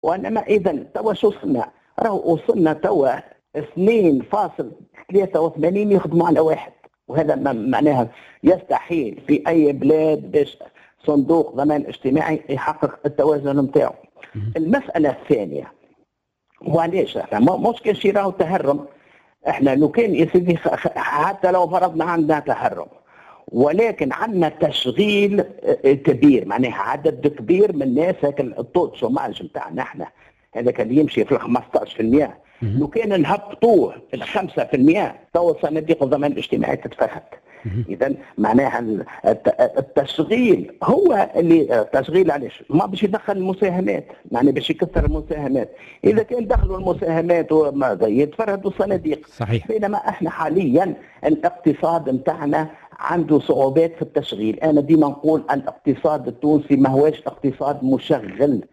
وانما اذا توا شو وصلنا؟ راهو وصلنا توا 2.83 يخدموا على واحد، وهذا معناها يستحيل في اي بلاد باش صندوق ضمان اجتماعي يحقق التوازن نتاعو. المساله الثانيه، وعلاش احنا مش كان شي راهو تهرم، احنا لو كان يا سيدي حتى لو فرضنا عندنا تهرم ولكن عندنا تشغيل كبير، معناها عدد كبير من الناس، هكا الطول شوماج نتاعنا احنا هذاك اللي يمشي في 15%، لو كان نهبطوه ال 5% تو صناديق الضمان الاجتماعي تتفهد. اذا معناها التشغيل هو اللي تشغيل، علاش؟ ما باش يدخل المساهمات، يعني باش يكثر المساهمات، اذا كان دخلوا المساهمات وماذا يتفردوا الصناديق. صحيح. بينما احنا حاليا الاقتصاد نتاعنا عنده صعوبات في التشغيل. انا ديما نقول الاقتصاد التونسي ما هوش اقتصاد مشغل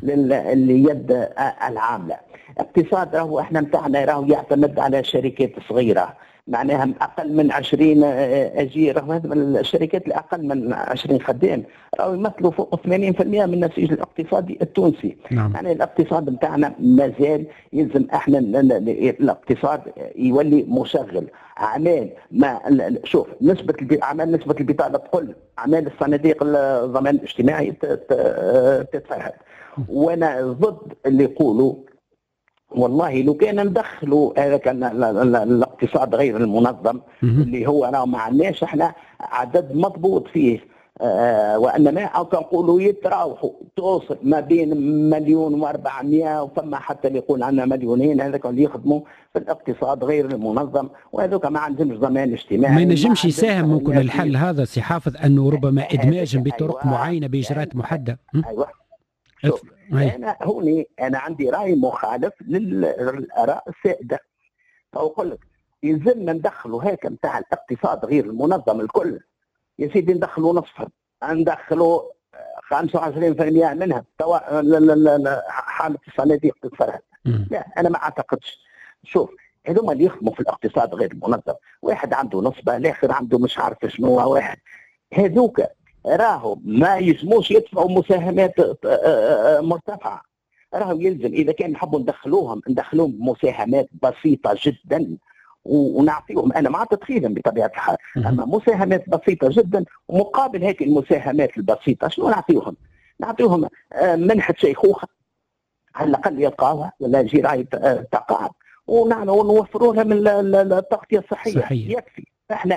لليد العامله. اقتصاد راهو احنا نتاعنا راهو يعتمد على شركات صغيره، معناها اقل من 20 اجير، رغم هذه الشركات اللي اقل من 20 خدام راهو يمثلوا فوق 80% من النسيج الاقتصادي التونسي. نعم. يعني الاقتصاد نتاعنا مازال يلزم احنا الاقتصاد يولي مشغل. اعمال ما شوف نسبه اعمال نسبه البطاله تقل، اعمال الصناديق الضمان الاجتماعي تتفرهد. وانا ضد اللي يقولوا والله لو كان ندخلوا هذاك الاقتصاد غير المنظم اللي هو راه ما عندناش احنا عدد مضبوط فيه، وانما او كنقولوا يتراوحوا توصل ما بين 1,400,000 وفما حتى اللي يقول عندنا 2,000,000، هذاك اللي يخدموا في الاقتصاد غير المنظم، وهذوك ما عندهمش ضمان اجتماعي. ما ينجمش يساهم ممكن الحل هذا سي حافظ انه ربما ادماجهم بطرق معينه باجراءات محدده. ايوه شوف انا هوني انا عندي راي مخالف للاراء السائده، فاقول لك يلزمنا ندخلوا هيك نتاع الاقتصاد غير المنظم الكل، يا سيدي ندخلوا نصفها، ندخلوا 25% منها حاله الصناديق تتفرهد. لا انا ما اعتقدش. شوف هذوما اللي يخدموا في الاقتصاد غير المنظم، واحد عنده نصبه، الاخر عنده مش عارف شنو، واحد هذوك راهو ما يلزموش يدفعوا مساهمات مرتفعه، راهو يلزم اذا كان نحبوا ندخلوهم مساهمات بسيطه جدا ونعطيهم، انا مع تدخيلهم بطبيعه الحال، اما مساهمات بسيطه جدا، ومقابل هيك المساهمات البسيطه شنو نعطيهم؟ نعطيهم منحه شيخوخه على الاقل يلقاوها، ولا جرايه تقاعد، ونوفروا لهم التغطيه الصحيه. يكفي احنا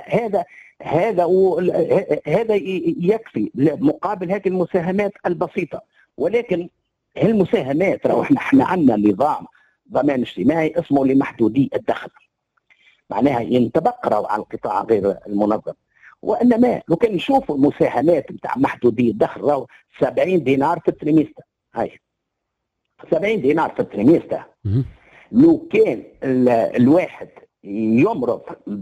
هذا يكفي مقابل هذه المساهمات البسيطه. ولكن هالمساهمات راهو احنا عندنا نظام ضمان اجتماعي اسمه لمحدودي الدخل، معناها ينطبق على القطاع غير المنظم. وانما لو كان نشوفوا المساهمات نتاع محدودي الدخل راهو 70 دينار في التريمستر، هاي 70 دينار في التريمستر. لو كان الواحد يمرض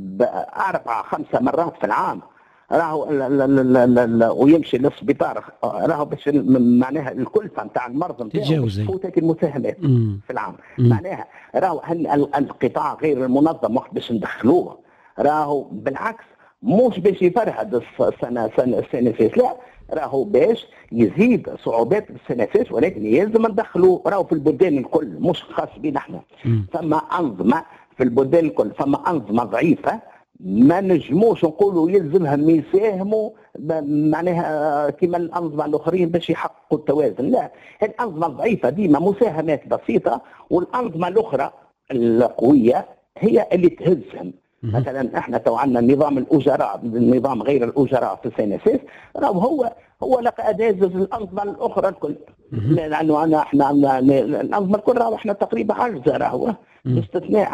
4-5 مرات في العام راهو ويمشي للسبيطار، راهو باش معناها الكلفه نتاع المرض نتاعو تفوت هيك المساهمات في العام. معناها راهو القطاع غير المنظم وقت باش ندخلوه راهو بالعكس مش باش يفرهد السنافيس، لا راهو باش يزيد صعوبات السنافيس، ولكن يلزم ندخلوه راهو في البلدان الكل مش خاص بينا احنا. ثم انظمه في البلدان الكل، ثم انظمه ضعيفه ما نجموش نقولوا يلزمهم يساهموا معناها كما الانظمه الاخرين باش يحققوا التوازن، لا الانظمه الضعيفه ديما مساهمات بسيطه، والانظمه الاخرى القويه هي اللي تهزهم. مثلا احنا تو عندنا نظام الاجراء، النظام غير الاجراء في السنافيس راهو هو لقى دازز الانظمه الاخرى الكل، لانه احنا الانظمه الكل راهو احنا تقريبا عجزه راهو باستثناء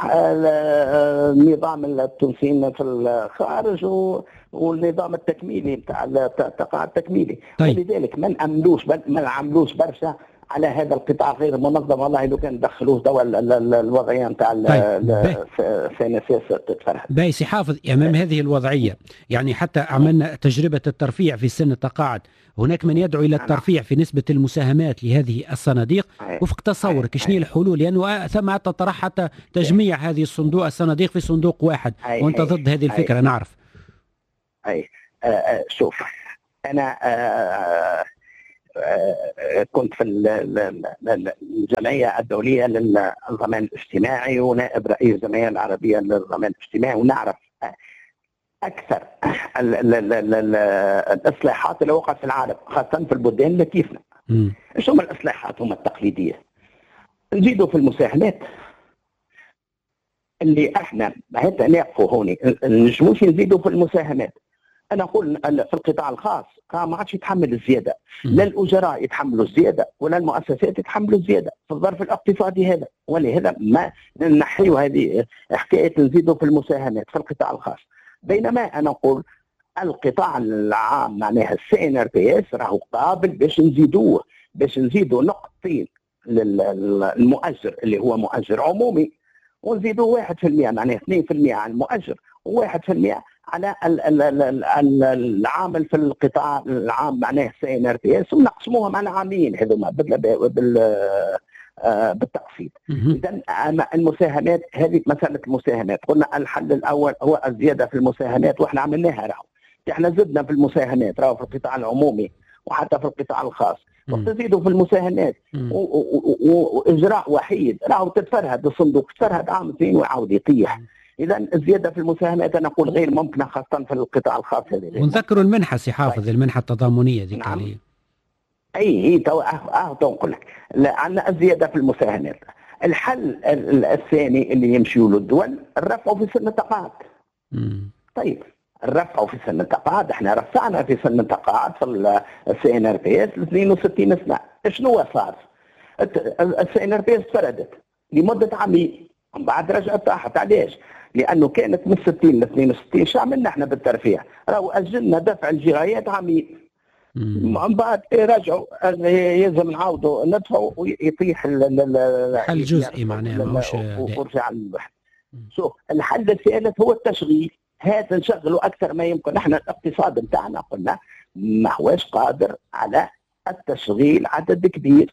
النظام التونسي في الخارج والنظام التكميلي بتاع التقاعد التكميلي. طيب. ولذلك ما نعملوش برشا على هذا القطاع غير المنظم. والله لو كان دخلوه توا الوضعيه نتاع السنافيس تتفرهد. باهي سي حافظ، امام هذه الوضعيه يعني حتى عملنا تجربه الترفيع في سن التقاعد، هناك من يدعو الى الترفيع في نسبه المساهمات لهذه الصناديق. وفق تصورك شنو هي الحلول؟ لانه ثم طرح حتى تجميع هذه الصناديق في صندوق واحد، وانت ضد هذه الفكره نعرف. شوف انا كنت في الجمعية الدولية للضمان الاجتماعي ونائب رئيس الجمعية العربية للضمان الاجتماعي، ونعرف أكثر الإصلاحات اللي وقعت في العالم خاصة في البلدان اللي كيفنا. شو هم الإصلاحات؟ هم التقليدية. نزيدوا في المساهمات اللي احنا حتى نقفوا هوني، نجموش نزيدوا في المساهمات. انا اقول في القطاع الخاص ما عادش يتحمل الزياده، لا الاجراء يتحملوا الزياده ولا المؤسسات يتحملوا الزياده في الظرف الاقتصادي هذا، ولهذا ما نحيوا هذه حكايه نزيدوا في المساهمات في القطاع الخاص. بينما انا اقول القطاع العام معناها CNRPS راهو قابل باش نزيدوا نقطتين للمؤجر اللي هو مؤجر عمومي، ونزيدوا 1% معناها 2% على المؤجر و1% على العامل في القطاع العام معناه CNRPS، ونقسموها معنا عامين هذوما بالتقسيط. اذا المساهمات هذه مساله المساهمات، قلنا الحل الاول هو الزياده في المساهمات، واحنا عملناها راهو. احنا زدنا في المساهمات راهو في القطاع العمومي وحتى في القطاع الخاص، وتزيدوا في المساهمات واجراء وحيد راهو تتفرهد الصندوق، تتفرهد عام اثنين ويعاود يطيح. اذا الزياده في المساهمات انا اقول غير ممكنه خاصه في القطاع الخاص هذا. ونذكروا المنحه سي حافظ، المنحه التضامنيه ذيك. نعم. هي تو نقول لك عندنا الزياده في المساهمات. الحل الثاني اللي يمشيوا له الدول الرفع في سن التقاعد. طيب الرفع في سن التقاعد، احنا رفعنا في سن التقاعد في CNRPS ل 62 سنه. شنو صار؟ CNRPS تفردت لمده عامين، من بعد رجعت طاحت. علاش؟ لانه كانت من 60 ل 62. شو عملنا احنا بالترفيع؟ راهو اجلنا دفع الجرايات عامين، من بعد رجعوا يلزم نعاودوا ندفعوا ويطيح حل جزئي معناها ماهوش ورجع البحث. شوف الحل الثالث هو التشغيل، هذا نشغله اكثر ما يمكن. احنا الاقتصاد نتاعنا قلنا ما هواش قادر على التشغيل عدد كبير.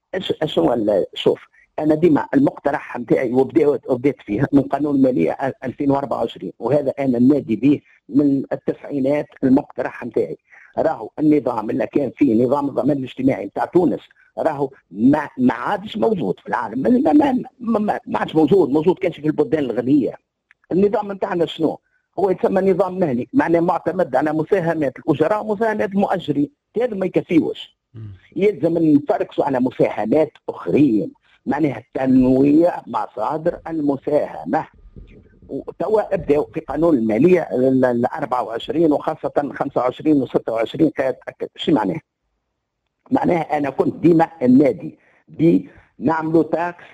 شوف انا ديما المقترح نتاعي وبدأت فيه من قانون الماليه 2024، وهذا انا نادي به من التسعينات. المقترح نتاعي راهو النظام اللي كان فيه نظام الضمان الاجتماعي نتاع تونس راهو ما عادش موجود في العالم، ما عادش موجود كانش في البلدان الغنيه. النظام نتاعنا شنو؟ هو يتسمى نظام مهني، معناه معتمد على مساهمات الاجراء ومساهمات المؤجرين. هذا ما يكفيوش، يلزم نفرقوا على مساهمات اخرين، معناها تنويع مصادر المساهمه. وتوا ابداوا في قانون الماليه ال 24 وخاصه 25 و 26 كيتاكد. شو معناه؟ معناها انا كنت ديما النادي نعملوا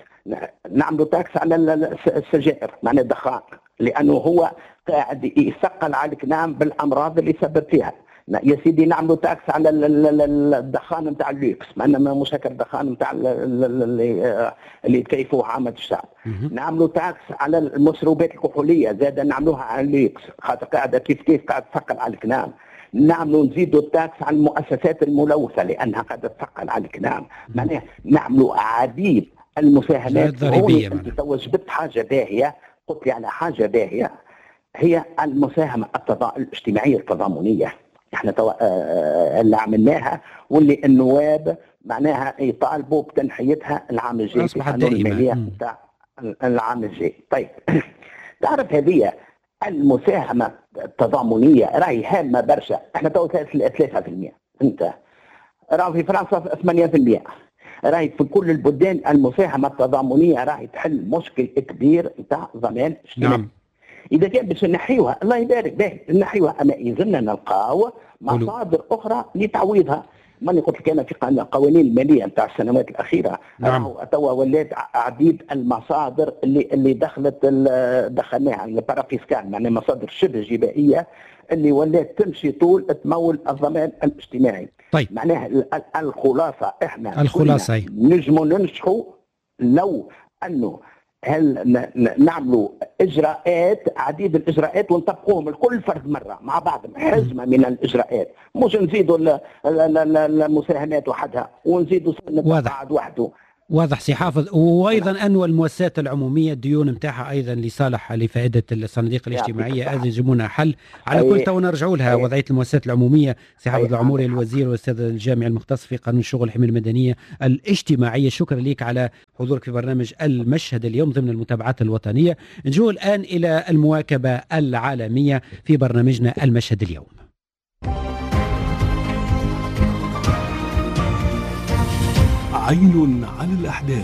تاكس على السجائر، معناها الدخان، لانه هو قاعد يثقل على الكنام بالامراض اللي سبب فيها. يا سيدي نعملوا تاكس على الدخان نتاع اللوكس، معنا مش هكا الدخان نتاع اللي يتكيفوه عامة الشعب. نعملوا تاكس على المشروبات الكحوليه، زاد نعملوها على اللوكس خاطر قاعده كيف قاعد تثقل على الكنام. نزيدوا التاكس على المؤسسات الملوثه لانها قاعده تثقل على الكنام. معناها نعملوا عديد المساهمات الضريبيه. انت جبت حاجه باهيه، قلت لي على حاجه باهيه هي المساهمه الاجتماعيه التضامنيه. احنا اللي عملناها واللي النواب معناها يطالبوا بتنحيتها العام الجاي، اصبحت دائمه بتاع العام الجاي. طيب تعرف هذه المساهمه التضامنيه راهي هامه برشا. احنا تو 3%، انت راهي في فرنسا 8%، راهي في كل البلدان المساهمه التضامنيه راهي تحل مشكل كبير نتاع ضمان اجتماعي. نعم. اذا كان باش نحيوها الله يبارك باهي نحيوها، اما يلزمنا نلقاو مصادر اخرى لتعويضها. ماني قلت لك انا في القوانين الماليه نتاع السنوات الاخيره. نعم. توا ولات عديد المصادر اللي دخلناها البارافيسكال، يعني مصادر شبه جبائيه اللي ولات تمشي طول تمول الضمان الاجتماعي. طيب معناها الخلاصه احنا نجموا ننجحوا لو انه هل نعملوا اجراءات عديد الاجراءات ونطبقوهم الكل فرد مره مع بعض، حزمه من الاجراءات، مش نزيدوا المساهمات وحدها ونزيدوا سن التقاعد وحده. واضح سي حافظ. وايضا انه المؤسسات العموميه الديون نتاعها ايضا لصالح لفائده الصناديق الاجتماعيه هذه يجمونها حل على كل. تو نرجعوا لها وضعيه المؤسسات العموميه. سي حافظ العموري الوزير والاستاذ الجامعي المختص في قانون الشغل والحمايه المدنيه الاجتماعيه، شكرا لك على حضورك في برنامج المشهد اليوم ضمن المتابعات الوطنيه. نجول الان الى المواكبه العالميه في برنامجنا المشهد اليوم. عين على الأحداث.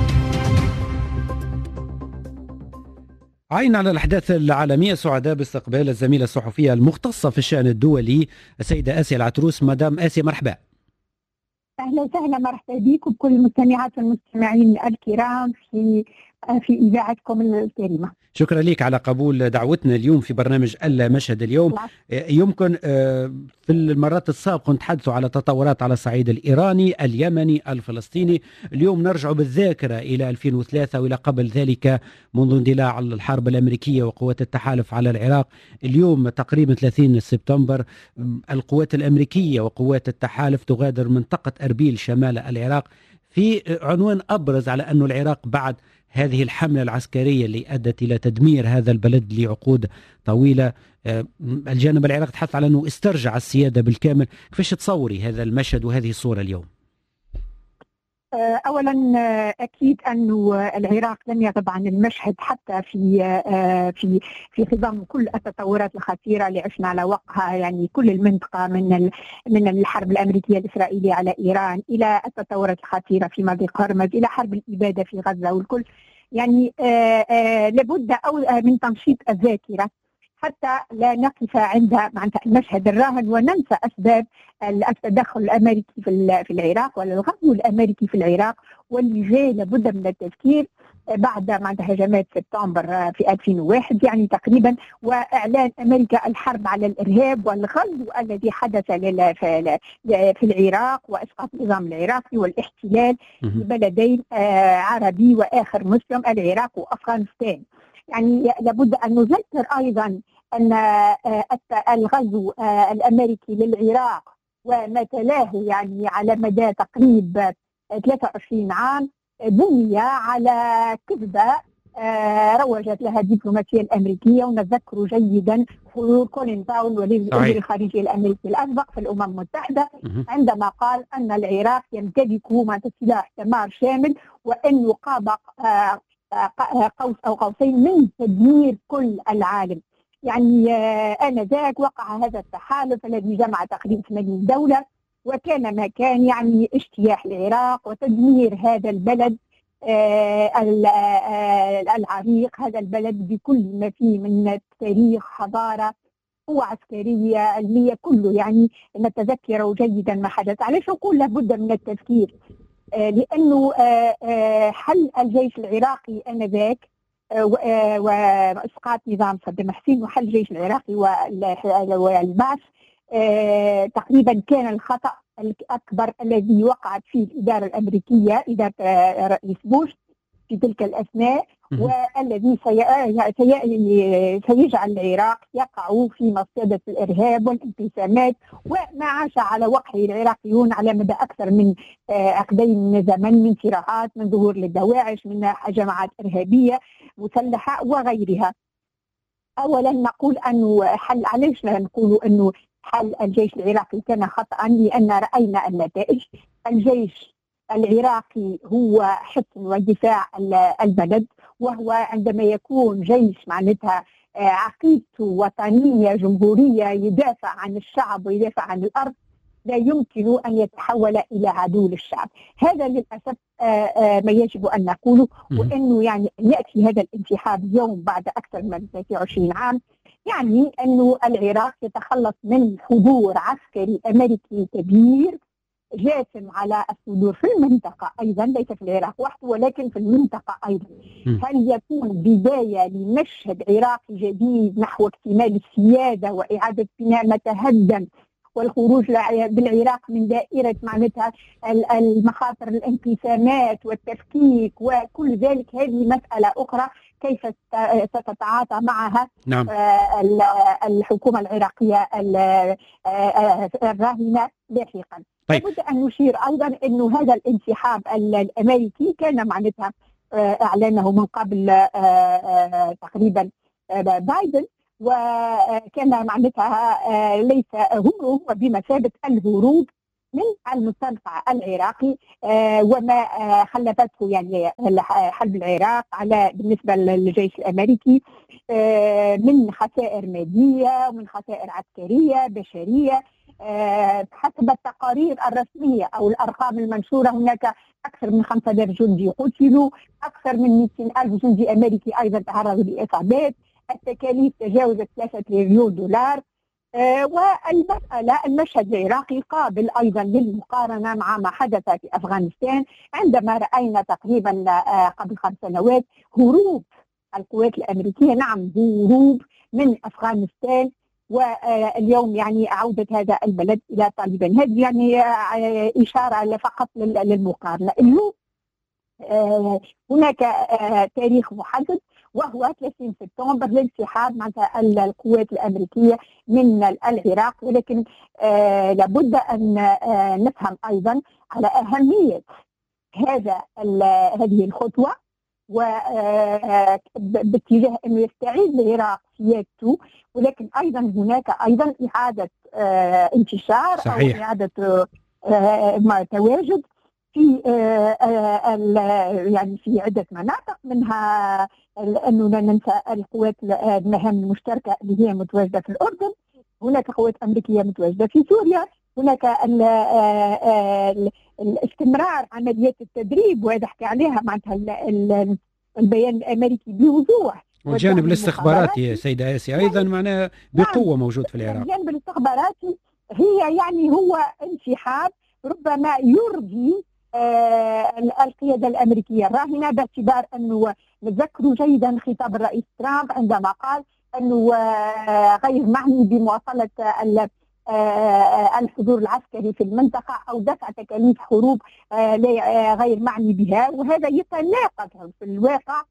عين على الأحداث العالمية. سعداء باستقبال الزميلة الصحفية المختصة في الشأن الدولي السيدة آسيا العتروس. مدام آسيا مرحبا. أهلا وسهلا، مرحبا بك وبكل المستمعات والمستمعين الكرام في إذاعتكم الكريمة. شكرا لك على قبول دعوتنا اليوم في برنامج المشهد اليوم. يمكن في المرات السابقة نتحدثوا على تطورات على الصعيد الإيراني اليمني الفلسطيني. اليوم نرجع بالذاكرة إلى 2003 وإلى قبل ذلك منذ اندلاع الحرب الأمريكية وقوات التحالف على العراق. اليوم تقريبا 30 سبتمبر القوات الأمريكية وقوات التحالف تغادر منطقة أربيل شمال العراق في عنوان أبرز على أن العراق بعد هذه الحملة العسكرية اللي أدت إلى تدمير هذا البلد لعقود طويلة، الجانب العراقي تحدث على أنه استرجع السيادة بالكامل. كيفاش تصوري هذا المشهد وهذه الصورة اليوم؟ أولا أكيد أن العراق لم يغب عن المشهد حتى في خضم كل التطورات الخطيرة اللي عشنا على وقعها، يعني كل المنطقة من الحرب الأمريكية الإسرائيلية على إيران إلى التطورات الخطيرة في مضيق هرمز إلى حرب الإبادة في غزة، والكل يعني لابد من تنشيط الذاكرة حتى لا نقف عند المشهد الراهن وننسى أسباب التدخل الأمريكي في العراق والغزو الأمريكي في العراق، واللي جاء لابد من التفكير بعد هجمات سبتمبر في 2001 يعني تقريبا، وإعلان أمريكا الحرب على الإرهاب والغزو الذي حدث في العراق وإسقاط النظام العراقي والاحتلال في بلدين عربي وآخر مسلم، العراق وأفغانستان. يعني لابد أن نذكر أيضا أن الغزو الأمريكي للعراق وما تلاه يعني على مدى تقريبا 23 عام بني على كذبة روجت لها الدبلوماسية الأمريكية. ونذكر جيدا حضور كولين باول وزير الخارجية الأمريكي الأسبق في الأمم المتحدة عندما قال أن العراق يمتلك سلاح دمار شامل وأن يقاب قوس أو قوسين من تدمير كل العالم. يعني آنذاك وقع هذا التحالف الذي جمع تقريبا 80 دولة، وكان ما كان يعني اجتياح العراق وتدمير هذا البلد العريق، هذا البلد بكل ما فيه من تاريخ حضارة قوة عسكرية علمية كله، يعني نتذكر جيدا ما حدث. علاش نقول لابد من التفكير؟ لأنه حل الجيش العراقي آنذاك وإسقاط نظام صدام حسين وحل الجيش العراقي والبعث تقريبا كان الخطأ الأكبر الذي وقعت فيه الإدارة الأمريكية، إدارة رئيس بوش في تلك الأثناء، والذي سيجعل العراق يقع في مصيدة الإرهاب والانقسامات، وما عاش على وقعه العراقيون على مدى أكثر من عقدين من زمن، من صراعات، من ظهور للدواعش، من جماعات إرهابية مسلحة وغيرها. أولا نقول أنه حل، علاش نقول أنه حل الجيش العراقي كان خطأ؟ لأن رأينا النتائج. الجيش العراقي هو حصن ودفاع البلد، وهو عندما يكون جيش معناتها عقيدته وطنية جمهورية يدافع عن الشعب ويدافع عن الأرض، لا يمكن أن يتحول إلى عدو للشعب. هذا للأسف ما يجب أن نقوله، وأنه يعني يأتي هذا الانسحاب اليوم بعد أكثر من 23 عام يعني أنه العراق يتخلص من حضور عسكري أمريكي كبير جاسم على الصدور في المنطقة أيضا، ليس في العراق وحده ولكن في المنطقة أيضا. هل يكون بداية لمشهد عراقي جديد نحو اكتمال السيادة وإعادة بناء ما تهدم والخروج بالعراق من دائرة معناتها المخاطر الانقسامات والتفكيك وكل ذلك؟ هذه مسألة أخرى كيف ستتعاطى معها نعم. الحكومة العراقية الراهنة لاحقا. طيب. لابد أن نشير أيضا أنه هذا الانسحاب الأمريكي كان معناتها أعلنه من قبل تقريبا بايدن، وكان معناتها ليس هو بمثابة الهروب من المستنقع العراقي، وما خلفته يعني حرب العراق على بالنسبة للجيش الأمريكي من خسائر مادية ومن خسائر عسكرية بشرية. حسب التقارير الرسمية أو الأرقام المنشورة هناك أكثر من 5000 جندي قتلوا، أكثر من 200,000 جندي أمريكي أيضا تعرضوا لإصابات، التكاليف تجاوزت 3 تريليون دولار. والمسألة المشهد العراقي قابل أيضا للمقارنة مع ما حدث في أفغانستان، عندما رأينا تقريبا قبل 5 سنوات هروب القوات الأمريكية، نعم هروب من أفغانستان، واليوم يعني عودة هذا البلد إلى طالبان. هذه يعني إشارة فقط للمقارنة. اليوم هناك تاريخ محدد وهو 30 سبتمبر لانسحاب مع القوات الأمريكية من العراق، ولكن لابد أن نفهم أيضا على أهمية هذه الخطوة، وباتجاه أنه يستعيد العراق سيادته، ولكن أيضا هناك أيضا إعادة انتشار صحيح. أو إعادة تواجد في يعني في عدة مناطق، منها أنه لا ننسى القوات المهام المشتركة اللي هي متواجدة في الأردن، هناك قوات أمريكية متواجدة في سوريا، هناك الاستمرار عمليات التدريب وهذا حكى عليها معناتها البيان الأمريكي بوضوح. والجانب الاستخباراتي سيدة آسيا أيضا معناه بقوة موجود في العراق. الجانب الاستخباراتي هي يعني هو انسحاب ربما يرضي القيادة الأمريكية الراهنة، باعتبار أنه نتذكر جيدا خطاب الرئيس ترامب عندما قال أنه غير معني بمواصلة الحضور العسكري في المنطقة أو دفع تكاليف حروب غير معني بها، وهذا يتناقض في الواقع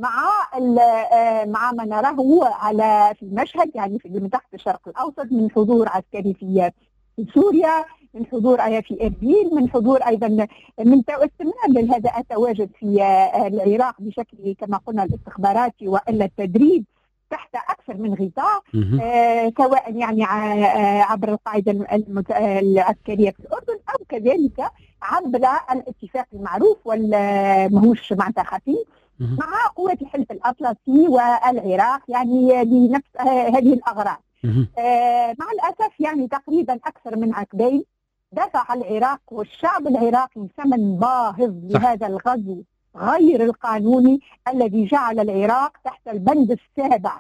مع ما نراه في المشهد، يعني في منطقة الشرق الأوسط، من حضور عسكري في سوريا، من حضور في إربيل، من حضور أيضا من استمرار لهذا التواجد في العراق بشكل كما قلنا الاستخباراتي وإلا التدريب تحت أكثر من غطاء، سواء يعني عبر القاعدة العسكرية في الأردن أو كذلك عبر الاتفاق المعروف والمهوش معناتها خفي مع قوات الحلف الأطلسي والعراق، يعني لنفس هذه الأغراض. مع الأسف يعني تقريبا أكثر من عقدين دفع العراق والشعب العراقي ثمن باهظ لهذا الغزو غير القانوني الذي جعل العراق تحت البند السابع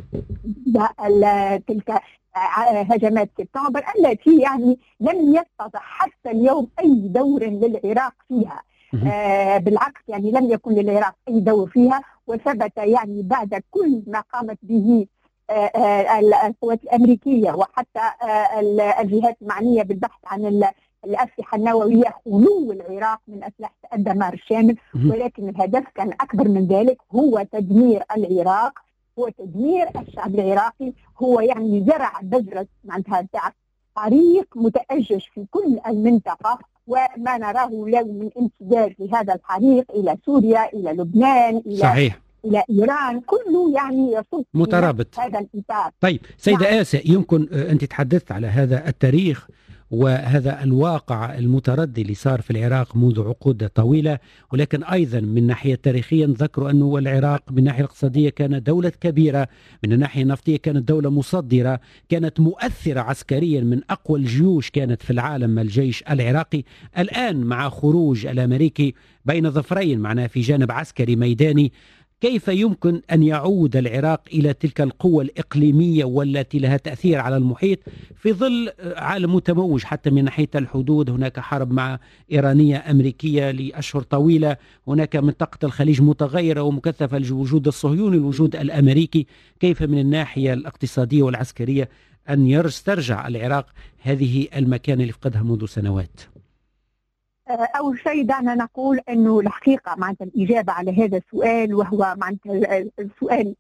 تلك هجمات سبتمبر التي يعني لم يتضح حتى اليوم أي دور للعراق فيها. بالعكس يعني لم يكن للعراق أي دور فيها، وثبت يعني بعد كل ما قامت به القوات الأمريكية وحتى الجهات المعنية بالبحث عن الأسلحة النووية خلو العراق من أسلحة الدمار الشامل، ولكن الهدف كان أكبر من ذلك، هو تدمير العراق، هو تدمير الشعب العراقي، هو يعني زرع بذرة معناتها طريق متأجج في كل المنطقة، وما نراه له من امتداد لهذا الحريق إلى سوريا، إلى لبنان، إلى صحيح. إلى إيران، كله يعني يصب مترابط هذا الإطار. طيب سيدة آسيا، يمكن أنت تحدثت على هذا التاريخ وهذا الواقع المتردي اللي صار في العراق منذ عقود طويلة، ولكن أيضا من ناحية تاريخية نذكر أنه العراق من الناحية الاقتصادية كانت دولة كبيرة، من الناحية النفطية كانت دولة مصدرة، كانت مؤثرة عسكريا، من أقوى الجيوش كانت في العالم الجيش العراقي. الآن مع خروج الأمريكي بين ظفرين معناه في جانب عسكري ميداني، كيف يمكن أن يعود العراق إلى تلك القوة الإقليمية والتي لها تأثير على المحيط في ظل عالم متموج حتى من ناحية الحدود؟ هناك حرب مع إيرانية أمريكية لأشهر طويلة، هناك منطقة الخليج متغيرة ومكثفة، الوجود الصهيوني الوجود الأمريكي. كيف من الناحية الاقتصادية والعسكرية أن يسترجع العراق هذه المكانة اللي فقدها منذ سنوات؟ أول شيء دعنا نقول أنه الحقيقة معناتها الإجابة على هذا السؤال، وهو معناتها السؤال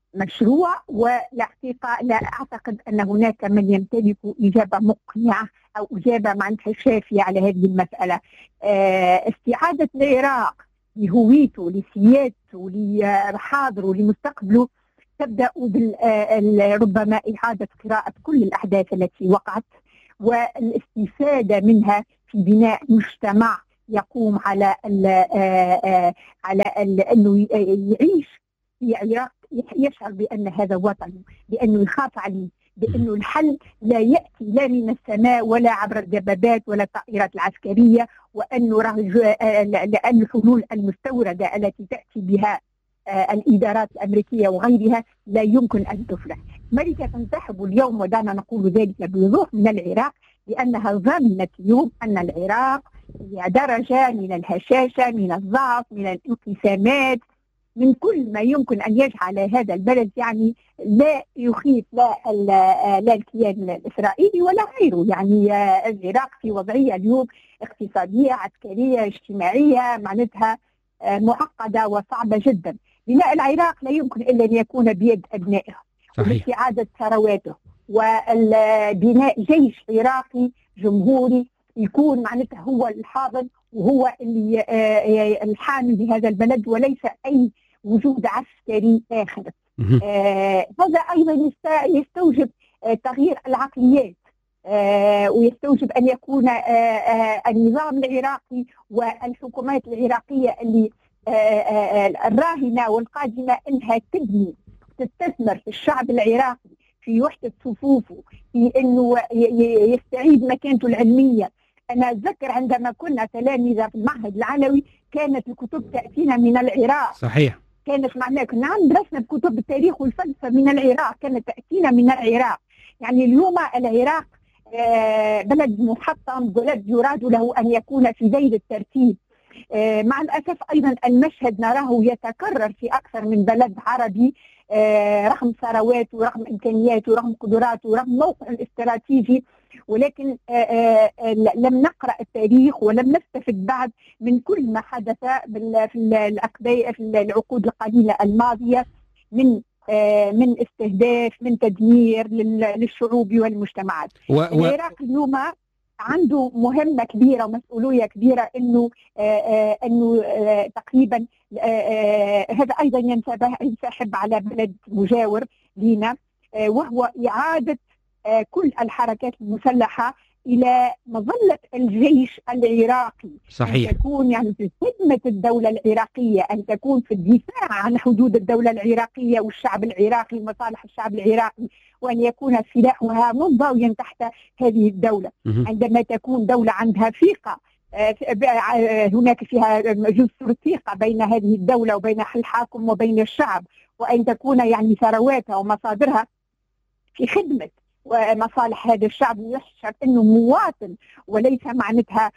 مشروع، والحقيقة لا أعتقد أن هناك من يمتلك إجابة مقنعة أو إجابة معناتها شافية على هذه المسألة. استعادة العراق لهويته، لسيادته، لحاضره، لمستقبله، تبدأ ربما إعادة قراءة كل الأحداث التي وقعت والاستفادة منها في بناء مجتمع يقوم على أنه يعيش في العراق، يشعر بأن هذا وطنه، بأنه يخاف عليه، بأنه الحل لا يأتي لا من السماء ولا عبر الدبابات ولا الطائرات العسكرية، لأن الحلول المستوردة التي تأتي بها الإدارات الأمريكية وغيرها لا يمكن أن تفلح. أمريكا تنسحب اليوم، ودعنا نقول ذلك بوضوح، من العراق لأنها ضمنت اليوم أن العراق هي درجة من الهشاشة، من الضعف، من الانقسامات، من كل ما يمكن أن يجعل هذا البلد يعني لا يخيف لا الكيان الإسرائيلي ولا غيره. يعني العراق في وضعية اليوم اقتصادية، عسكرية، اجتماعية، معناتها معقدة وصعبة جدا. بناء العراق لا يمكن إلا أن يكون بيد أبنائه، واستعادة ثرواته، وبناء جيش عراقي جمهوري يكون معناتها هو الحاضن وهو اللي الحامي لهذا البلد، وليس أي وجود عسكري آخر. هذا أيضا يستوجب تغيير العقليات، ويستوجب أن يكون النظام العراقي والحكومات العراقية اللي الراهنة والقادمة أنها تبني، تستثمر في الشعب العراقي، في وحدة صفوفه، في أنه يستعيد مكانته العلمية. أنا أتذكر عندما كنا تلاميذ في المعهد العلوي كانت الكتب تأتينا من العراق. صحيح. كانت معناها كنا درسنا بكتب التاريخ والفلسفة من العراق، كانت تأتينا من العراق. يعني اليوم العراق بلد محطم، بلد يراد له أن يكون في ذيل الترتيب. مع الأسف أيضا المشهد نراه يتكرر في أكثر من بلد عربي، رغم ثرواته ورغم إمكانياته ورغم قدراته ورغم موقعه الاستراتيجي، ولكن لم نقرأ التاريخ ولم نستفد بعد من كل ما حدث في العقود القليلة الماضية من استهداف، من تدمير للشعوب والمجتمعات. العراق اليوم عنده مهمة كبيرة ومسؤولية كبيرة، انه تقريبا هذا ايضا ينسحب على بلد مجاور لنا، وهو إعادة كل الحركات المسلحة إلى مظلة الجيش العراقي. صحيح. أن تكون يعني في خدمة الدولة العراقية، أن تكون في الدفاع عن حدود الدولة العراقية والشعب العراقي ومصالح الشعب العراقي، وأن يكون سلاحها منضويا تحت هذه الدولة. عندما تكون دولة عندها ثقة، هناك فيها جسر ثقة بين هذه الدولة وبين الحاكم وبين الشعب، وأن تكون يعني ثرواتها ومصادرها في خدمة ومصالح هذا الشعب، يشعر انه مواطن وليس معناتها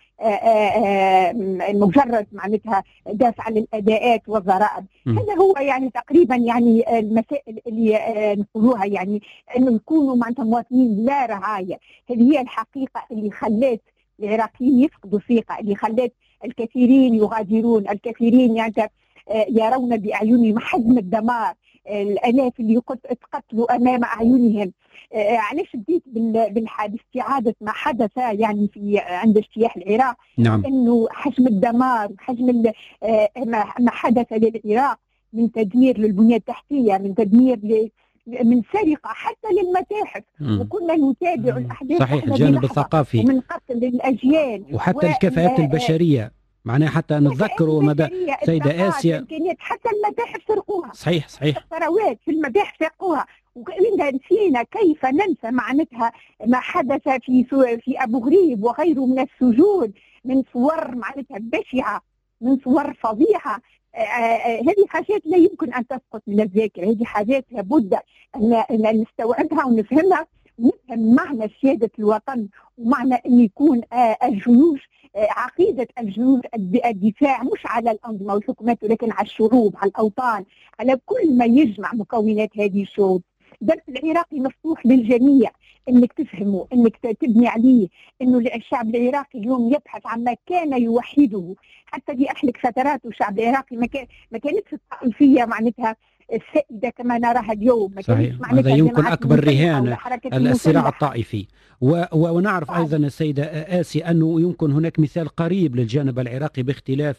مجرد معناتها دافع للاداءات والضرائب. هذا هو يعني تقريبا يعني المسائل اللي نقولوها، يعني انه يكونوا معناتها مواطنين لا رعايه. هذه هي الحقيقه اللي خلت العراقيين يفقدوا الثقه، اللي خلت الكثيرين يغادرون، الكثيرين يعني يرون باعينهم حجم الدمار، الالاف اللي تقتلوا امام اعينهم. علاش بديت باستعاده ما حدث يعني عند اجتياح العراق؟ نعم. انه حجم الدمار، حجم ما حدث للعراق من تدمير للبنيه التحتيه، من تدمير من سرقه حتى للمتاحف، وكنا نتابع الاحداث. صحيح، الجانب الثقافي، ومن قتل للاجيال، وحتى الكفاءات البشريه، معناها حتى نتذكروا مدى سيدة آسيا، حتى المتاحف سرقوها. صحيح صحيح، الثروات في المتاحف سرقوها. وإذا نسينا كيف ننسى معناتها ما حدث في أبو غريب وغيره من السجون، من صور معناتها بشعة، من صور فظيعة. هذه حاجات لا يمكن أن تسقط من الذاكرة، هذه حاجات لابد أن نستوعبها ونفهمها، ونفهم معنى سيادة الوطن، ومعنى أن يكون الجيوش، عقيدة الجيوش الدفاع مش على الأنظمة والحكومات، ولكن على الشعوب، على الأوطان، على كل ما يجمع مكونات هذه الشعوب. الدرس العراقي مفتوح للجميع، انك تفهمه، انك تبني عليه، انه الشعب العراقي اليوم يبحث عن ما كان يوحده. حتى في احلك فترات الشعب العراقي ما كانتش الطائفيه معناتها السائده كما نراها اليوم. صحيح، هذا يمكن اكبر رهان الصراع الطائفي. ونعرف ايضا السيده آسي انه يمكن هناك مثال قريب للجانب العراقي باختلاف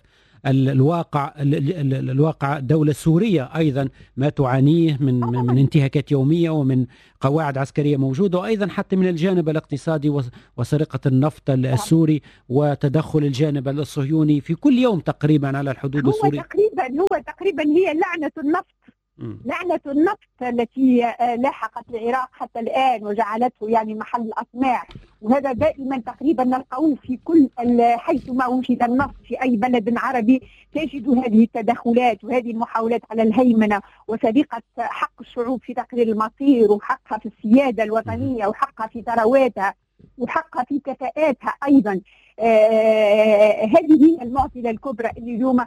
الواقع الدولة السورية أيضا ما تعانيه من انتهاكات يومية ومن قواعد عسكرية موجودة، وأيضا حتى من الجانب الاقتصادي وسرقة النفط السوري وتدخل الجانب الصهيوني في كل يوم تقريبا على الحدود السورية. هو تقريبا هي لعنة النفط. لعنة النفط التي لاحقت العراق حتى الآن وجعلته يعني محل أطماع، وهذا دائما تقريبا نلقوه في كل حيثما وجد النفط في أي بلد عربي تجد هذه التدخلات وهذه المحاولات على الهيمنة وسرقة حق الشعوب في تقرير المصير وحقها في السيادة الوطنية وحقها في ثرواتها وحقها في كفاءاتها أيضا. هذه هي المعضلة الكبرى اللي اليوم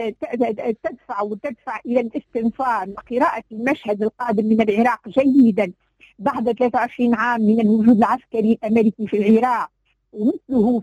تدفع إلى الاستنفار وقراءة المشهد القادم من العراق جيدا بعد 23 عام من الوجود العسكري الأمريكي في العراق، ومثله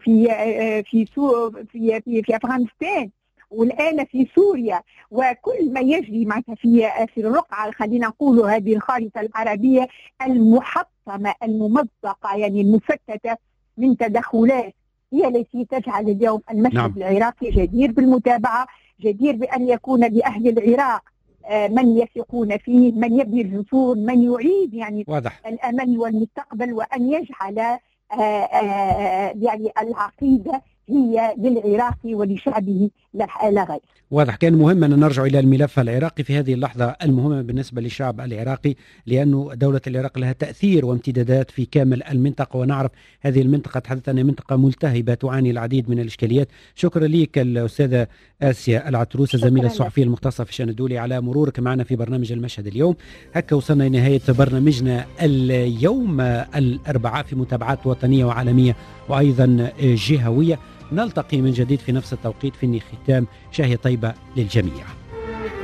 في أفغانستان والآن في سوريا، وكل ما يجري معناتها في الرقعة خلينا نقول هذه الخارطة العربية المحطمة الممزقة يعني المفتتة من تدخلات هي التي تجعل اليوم المشهد العراقي جدير بالمتابعة، جدير بأن يكون لأهل العراق من يثقون فيه، من يبني الجسور، من يعيد يعني واضح. الأمل والمستقبل، وأن يجعل يعني العقيدة هي للعراقي ولشعبه لا غير. واضح. كان مهم أن نرجع إلى الملف العراقي في هذه اللحظة المهمة بالنسبة للشعب العراقي، لأنه دولة العراق لها تأثير وامتدادات في كامل المنطقة، ونعرف هذه المنطقة تحدث أنها منطقة ملتهبة تعاني العديد من الإشكاليات. شكرا لك الأستاذة آسيا العتروس الزميلة الصحفية المختصة في الشأن الدولي على مرورك معنا في برنامج المشهد اليوم. هكا وصلنا لنهاية برنامجنا اليوم الأربعاء في متابعات وطنية وعالمية وأيضا جهوية. نلتقي من جديد في نفس التوقيت في ختام شهية طيبة للجميع.